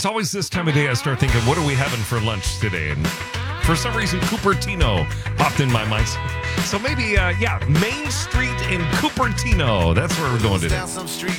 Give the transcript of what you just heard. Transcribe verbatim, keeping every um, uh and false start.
it's always this time of day I start thinking, what are we having for lunch today? And for some reason, Cupertino popped in my mind. So maybe, uh, yeah, Main Street in Cupertino. That's where we're going today.